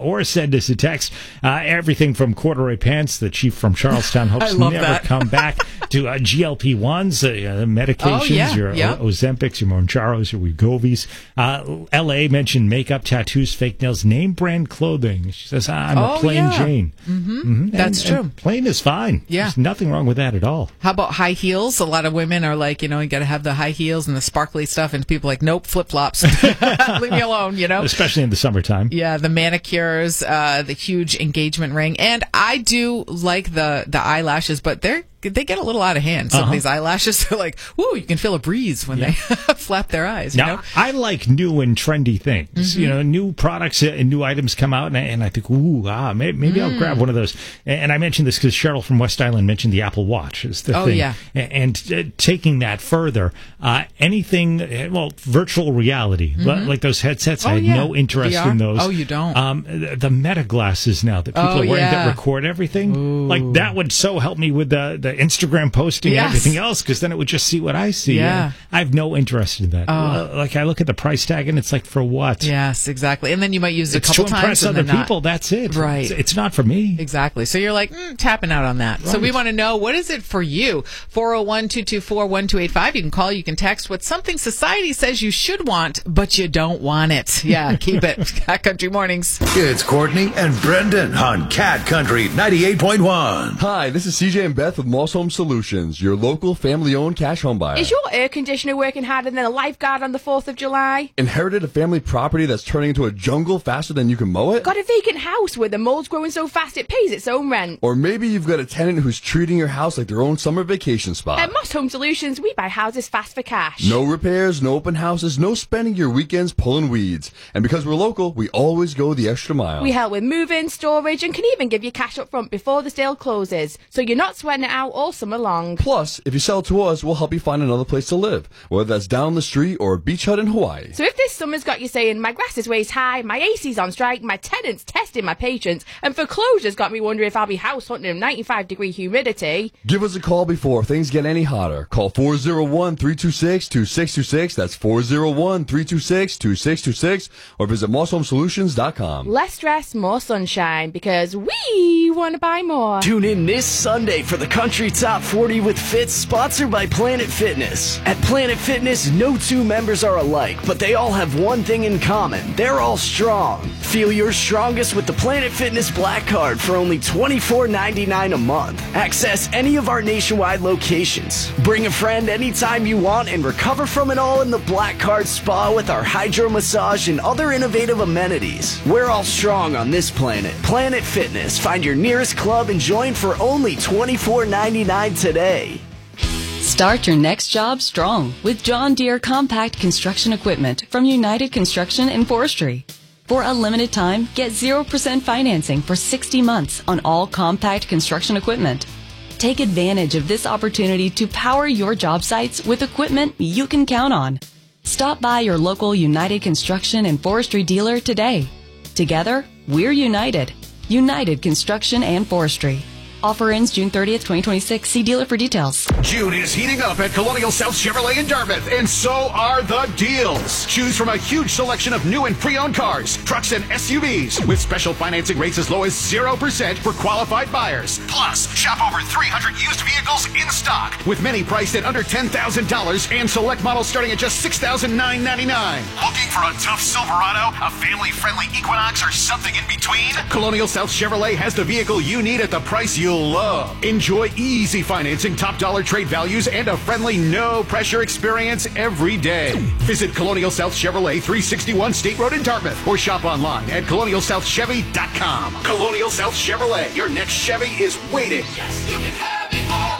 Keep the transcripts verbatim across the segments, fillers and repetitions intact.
or send us a text. Uh, everything from corduroy pants, the chief from Charlestown hopes love never that. come back, to uh, G L P ones, uh, medications, Oh, yeah, your yeah. O- Ozempics, your Monjaros, your Wegovy's. Uh, L A mentioned makeup, tattoos, fake nails, name brand clothing. She says, I'm Oh, a plain yeah. Jane. Mm-hmm. Mhm. That's And- true. and plain is fine. Yeah. There's nothing wrong with that at all. How about high heels? A lot of women are like, you know, you got to have the high heels and the sparkly stuff, and people are like, nope, flip flops. Leave me alone, you know? Especially in the summertime. Yeah, the manicures, uh, the huge engagement ring. And I do like the, the eyelashes, but they're they get a little out of hand. Some Uh-huh. of these eyelashes, they're like, woo, you can feel a breeze when Yeah. they flap their eyes. You Now, know? I like new and trendy things. Mm-hmm. You know, new products and new items come out, and I, and I think, ooh, ah, maybe, maybe Mm. I'll grab one of those. And, and I mentioned this because Cheryl from West Island mentioned the Apple Watch is the Oh, thing. yeah. And, and uh, taking that further, uh, anything, uh, well, virtual reality, li- like those headsets, Oh, I had yeah. no interest V R? in those. Oh, you don't? Um, the, the Meta glasses now that people Oh, are wearing yeah. that record everything. Like, that would so help me with the, the Instagram posting Yes. and everything else, because then it would just see what I see. Yeah. And I have no interest in that. Oh. Uh, Like, I look at the price tag and it's like, for what? Yes, exactly. And then you might use it a It's couple to times. impress and other then not. people. That's it. Right. It's, it's not for me. Exactly. So you're like, mm, tapping out on that. So we Right. want to know, what is it for you? four oh one, two two four, one two eight five. You can call, you can text. What's something society says you should want, but you don't want it? Yeah, keep it. Cat Country Mornings. It's Courtney and Brendan on Cat Country ninety-eight point one. Hi, this is C J and Beth with Moss Home Solutions, your local family-owned cash home buyer. Is your air conditioner working harder than a lifeguard on the fourth of July? Inherited a family property that's turning into a jungle faster than you can mow it? Got a vacant house where the mold's growing so fast it pays its own rent? Or maybe you've got a tenant who's treating your house like their own summer vacation spot. At Moss Home Solutions, we buy houses fast for cash. No repairs, no open houses, no spending your weekends pulling weeds. And because we're local, we always go the extra mile. We help with moving, storage, and can even give you cash up front before the sale closes, so you're not sweating it out all summer long. Plus, if you sell to us, we'll help you find another place to live, whether that's down the street or a beach hut in Hawaii. So if this summer's got you saying, my grass is waist high, my A C's on strike, my tenant's testing my patience, and foreclosure's got me wondering if I'll be house hunting in ninety-five degree humidity. Give us a call before things get any hotter. Call four oh one, three two six, two six two six. That's four oh one, three two six, two six two six. Or visit moss home solutions dot com. Less stress, more sunshine, because we want to buy more. Tune in this Sunday for the Country Top forty with Fitz, sponsored by Planet Fitness. At Planet Fitness, no two members are alike, but they all have one thing in common. They're all strong. Feel your strongest with the Planet Fitness Black Card for only twenty-four ninety-nine a month. Access any of our nationwide locations. Bring a friend anytime you want and recover from it all in the Black Card Spa with our hydro massage and other innovative amenities. We're all strong on this planet. Planet Fitness. Find your nearest club and join for only twenty-four ninety-nine today. Start your next job strong with John Deere Compact Construction Equipment from United Construction and Forestry. For a limited time, get zero percent financing for sixty months on all compact construction equipment. Take advantage of this opportunity to power your job sites with equipment you can count on. Stop by your local United Construction and Forestry dealer today. Together, we're united. United Construction and Forestry. Offer ends June thirtieth, twenty twenty-six. See dealer for details. June is heating up at Colonial South Chevrolet in Dartmouth, and so are the deals. Choose from a huge selection of new and pre-owned cars, trucks, and S U Vs with special financing rates as low as zero percent for qualified buyers. Plus, shop over three hundred used vehicles in stock, with many priced at under ten thousand dollars and select models starting at just six thousand nine hundred ninety-nine dollars. Looking for a tough Silverado, a family-friendly Equinox, or something in between? Colonial South Chevrolet has the vehicle you need at the price you you'll love. Enjoy easy financing, top dollar trade values, and a friendly, no pressure experience every day. Visit Colonial South Chevrolet, three sixty-one State Road in Dartmouth, or shop online at colonial south chevy dot com. Colonial South Chevrolet, your next Chevy is waiting. Yes, you can have it all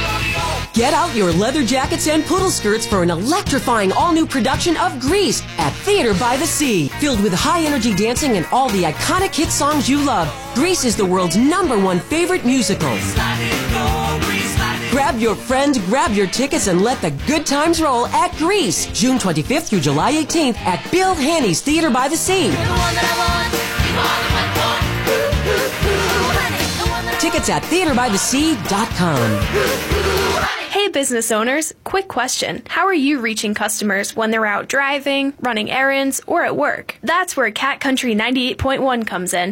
at Colonial. Get out your leather jackets and poodle skirts for an electrifying all-new production of Grease at Theater by the Sea. Filled with high-energy dancing and all the iconic hit songs you love, Grease is the world's number one favorite musical. Grab your friend, grab your tickets, and let the good times roll at Grease, June twenty-fifth through July eighteenth at Bill Haney's Theater by the Sea. Tickets at theater by the sea dot com. Hey business owners, quick question. How are you reaching customers when they're out driving, running errands, or at work? That's where Cat Country ninety-eight point one comes in.